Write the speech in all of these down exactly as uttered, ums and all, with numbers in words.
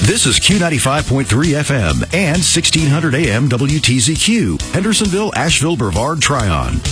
This is Q ninety-five point three F M and sixteen hundred A M W T Z Q, Hendersonville, Asheville, Brevard, Tryon.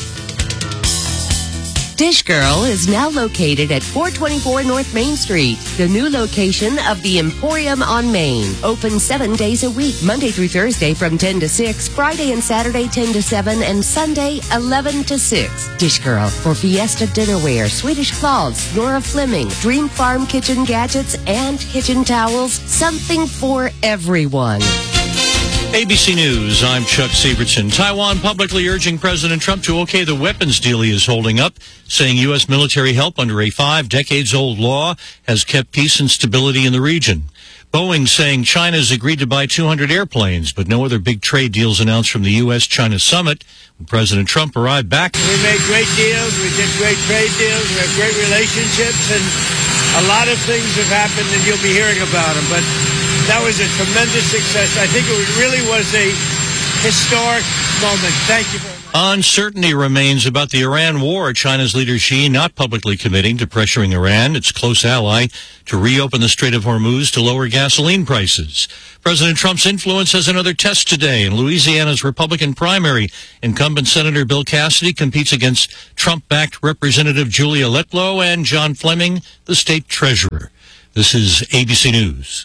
Dish Girl is now located at four twenty-four North Main Street, the new location of the Emporium on Main. Open seven days a week, Monday through Thursday from ten to six, Friday and Saturday ten to seven, and Sunday eleven to six. Dish Girl for Fiesta Dinnerware, Swedish cloths, Nora Fleming, Dream Farm kitchen gadgets, and kitchen towels. Something for everyone. A B C News, I'm Chuck Sievertson. Taiwan publicly urging President Trump to okay the weapons deal he is holding up, saying U S military help under a five-decades-old law has kept peace and stability in the region. Boeing saying China has agreed to buy two hundred airplanes, but no other big trade deals announced from the U S China summit when President Trump arrived back. We made great deals, we did great trade deals, we have great relationships, and a lot of things have happened, and you'll be hearing about them. But that was a tremendous success. I think it really was a historic moment. Thank you very much. Uncertainty remains about the Iran war. China's leader Xi not publicly committing to pressuring Iran, its close ally, to reopen the Strait of Hormuz to lower gasoline prices. President Trump's influence has another test today. In Louisiana's Republican primary, incumbent Senator Bill Cassidy competes against Trump-backed Representative Julia Letlow and John Fleming, the state treasurer. This is A B C News.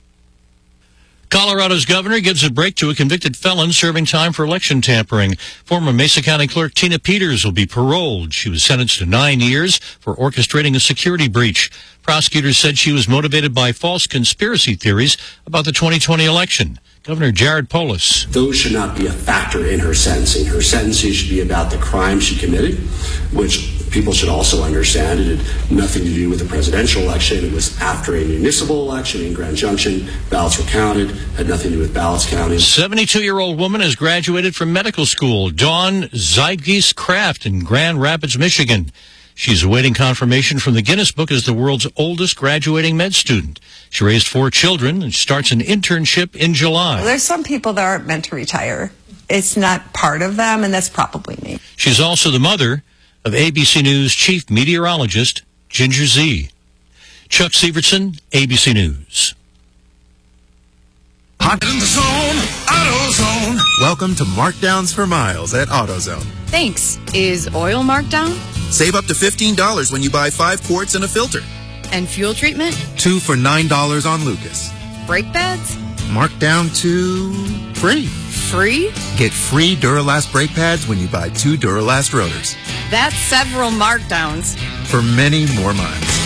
Colorado's governor gives a break to a convicted felon serving time for election tampering. Former Mesa County Clerk Tina Peters will be paroled. She was sentenced to nine years for orchestrating a security breach. Prosecutors said she was motivated by false conspiracy theories about the twenty twenty election. Governor Jared Polis. Those should not be a factor in her sentencing. Her sentencing should be about the crime she committed, which people should also understand. It had nothing to do with the presidential election. It was after a municipal election in Grand Junction. Ballots were counted, had nothing to do with ballots counted. seventy-two-year-old woman has graduated from medical school. Dawn Zeitgeist Kraft in Grand Rapids, Michigan. She's awaiting confirmation from the Guinness Book as the world's oldest graduating med student. She raised four children and starts an internship in July. There's some people that aren't meant to retire. It's not part of them, and that's probably me. She's also the mother of A B C News chief meteorologist Ginger Z. Chuck Sievertson, A B C News. Hot in the zone, AutoZone. Welcome to Markdowns for Miles at AutoZone. Thanks. Is oil marked down? Save up to fifteen dollars when you buy five quarts and a filter. And fuel treatment? Two for nine dollars on Lucas. Brake pads? Marked down to free. Free? Get free Duralast brake pads when you buy two Duralast rotors. That's several markdowns. For many more miles.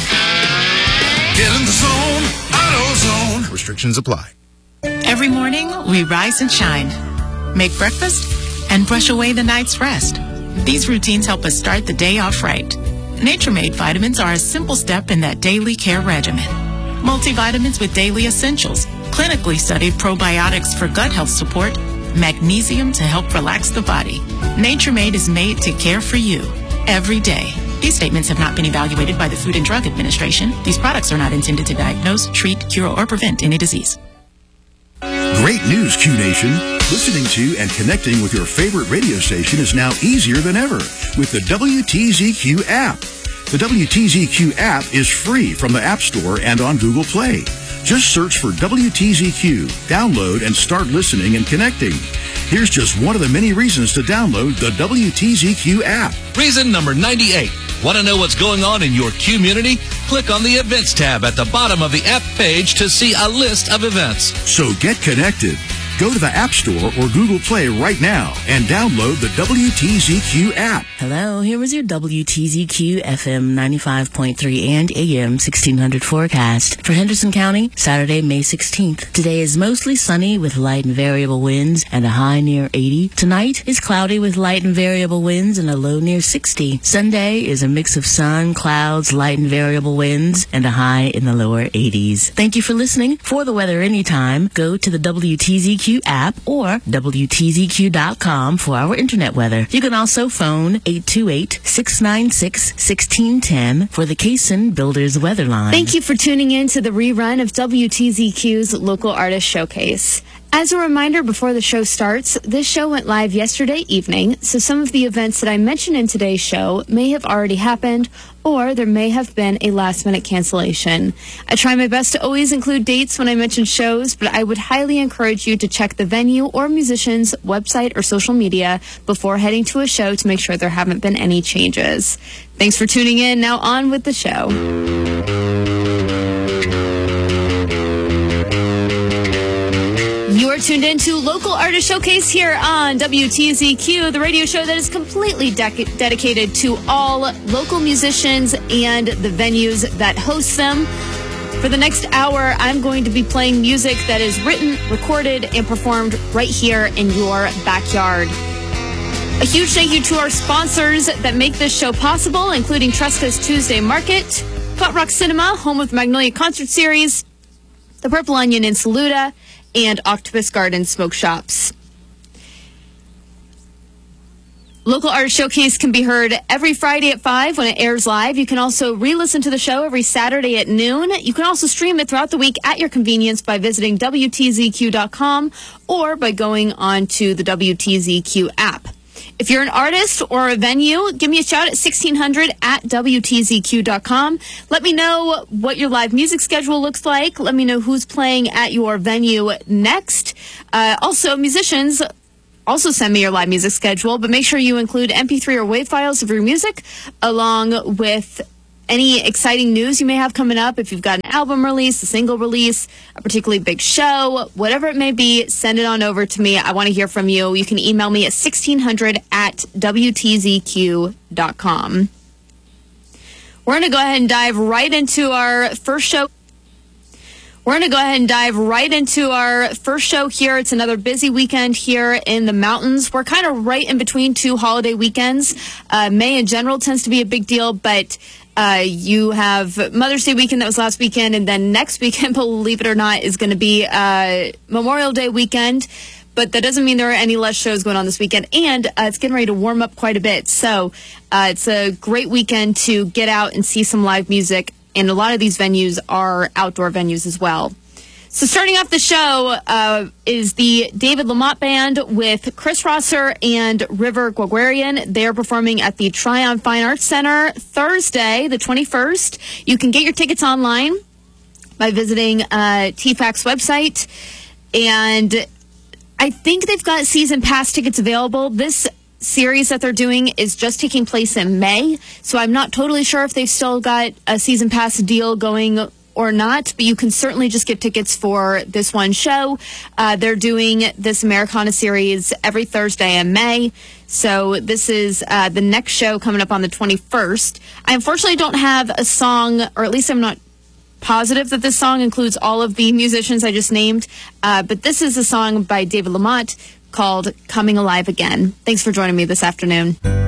Get in the zone, AutoZone. Restrictions apply. Every morning, we rise and shine, make breakfast, and brush away the night's rest. These routines help us start the day off right. Nature-Made vitamins are a simple step in that daily care regimen. Multivitamins with daily essentials, clinically studied probiotics for gut health support, magnesium to help relax the body. Nature-Made is made to care for you every day. These statements have not been evaluated by the Food and Drug Administration. These products are not intended to diagnose, treat, cure, or prevent any disease. Great news, Q Nation. Listening to and connecting with your favorite radio station is now easier than ever with the W T Z Q app. The W T Z Q app is free from the App Store and on Google Play. Just search for W T Z Q, download, and start listening and connecting. Here's just one of the many reasons to download the W T Z Q app. Reason number ninety-eight. Want to know what's going on in your community? Click on the Events tab at the bottom of the app page to see a list of events. So get connected. Go to the App Store or Google Play right now and download the W T Z Q app. Hello, here was your W T Z Q F M ninety-five point three and A M sixteen hundred forecast for Henderson County, Saturday, May sixteenth. Today is mostly sunny with light and variable winds and a high near eighty. Tonight is cloudy with light and variable winds and a low near sixty. Sunday is a mix of sun, clouds, light and variable winds, and a high in the lower eighties. Thank you for listening. For the weather anytime, go to the W T Z Q app or W T Z Q dot com for our internet weather. You can also phone eight two eight, six nine six, one six one zero for the Cason Builders Weather Line. Thank you for tuning in to the rerun of W T Z Q's Local Artist Showcase. As a reminder before the show starts, this show went live yesterday evening, so some of the events that I mentioned in today's show may have already happened, or there may have been a last-minute cancellation. I try my best to always include dates when I mention shows, but I would highly encourage you to check the venue or musician's website or social media before heading to a show to make sure there haven't been any changes. Thanks for tuning in. Now on with the show. You are tuned into Local Artist Showcase here on W T Z Q, the radio show that is completely de- dedicated to all local musicians and the venues that host them. For the next hour, I'm going to be playing music that is written, recorded, and performed right here in your backyard. A huge thank you to our sponsors that make this show possible, including Tresca's Tuesday Market, Flat Rock Cinema, home of the Magnolia Concert Series, the Purple Onion in Saluda, and Octopus Garden Smoke Shops. Local Artist Showcase can be heard every Friday at five when it airs live. You can also re-listen to the show every Saturday at noon. You can also stream it throughout the week at your convenience by visiting W T Z Q dot com or by going on to the W T Z Q app. If you're an artist or a venue, give me a shout at sixteen hundred at W T Z Q dot com. Let me know what your live music schedule looks like. Let me know who's playing at your venue next. Uh, also, musicians, also send me your live music schedule, but make sure you include M P three or WAV files of your music along with any exciting news you may have coming up. If you've got an album release, a single release, a particularly big show, whatever it may be, send it on over to me. I want to hear from you. You can email me at sixteen hundred at W T Z Q dot com. We're going to go ahead and dive right into our first show. We're going to go ahead and dive right into our first show here. It's another busy weekend here in the mountains. We're kind of right in between two holiday weekends. Uh, May in general tends to be a big deal, but uh, you have Mother's Day weekend that was last weekend, and then next weekend, believe it or not, is going to be uh, Memorial Day weekend. But that doesn't mean there are any less shows going on this weekend. And uh, it's getting ready to warm up quite a bit. So uh, it's a great weekend to get out and see some live music. And a lot of these venues are outdoor venues as well. So starting off the show uh, is the David Lamont Band with Chris Rosser and River Guaguarian. They're performing at the Tryon Fine Arts Center Thursday, the twenty-first. You can get your tickets online by visiting uh, T FAC's website. And I think they've got season pass tickets available. This series that they're doing is just taking place in May, so I'm not totally sure if they've still got a season pass deal going or not, but you can certainly just get tickets for this one show. Uh, they're doing this Americana series every Thursday in May, so this is uh, the next show coming up on the twenty-first. I unfortunately don't have a song, or at least I'm not positive that this song includes all of the musicians I just named, uh, but this is a song by David Lamont called Coming Alive Again. Thanks for joining me this afternoon.